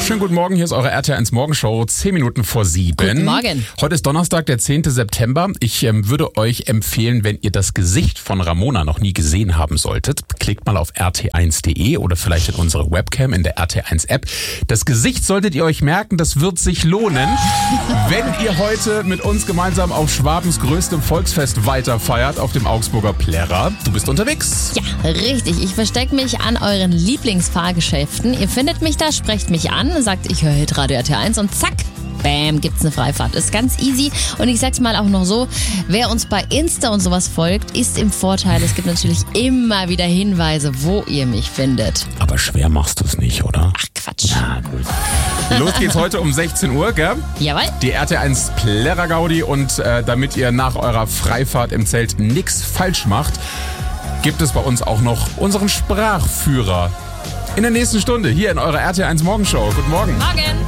Schönen guten Morgen, hier ist eure RTL1 Morgenshow, 10 Minuten vor 7. Guten Morgen. Heute ist Donnerstag, der 10. September. Ich würde euch empfehlen, wenn ihr das Gesicht von Ramona noch nie gesehen haben solltet, klickt mal auf rt1.de oder vielleicht in unsere Webcam in der RT1-App. Das Gesicht solltet ihr euch merken, das wird sich lohnen, wenn ihr heute mit uns gemeinsam auf Schwabens größtem Volksfest weiterfeiert, auf dem Augsburger Plärrer. Du bist unterwegs. Ja, richtig. Ich verstecke mich an euren Lieblingsfahrgeschäften. Ihr findet mich da, sprecht mich an, sagt, ich höre Hitradio RT1 und zack, bam, gibt's eine Freifahrt. Ist ganz easy. Und ich sag's mal auch noch so, wer uns bei Insta und sowas folgt, ist im Vorteil. Es gibt natürlich immer wieder Hinweise, wo ihr mich findet. Aber schwer machst du es nicht, oder? Ach, Quatsch. Na gut. Los geht's heute um 16 Uhr, gell? Jawohl. Die RT1 Plärrer Gaudi und damit ihr nach eurer Freifahrt im Zelt nichts falsch macht, gibt es bei uns auch noch unseren Sprachführer. In der nächsten Stunde hier in eurer RT1 Morgenshow. Guten Morgen. Morgen.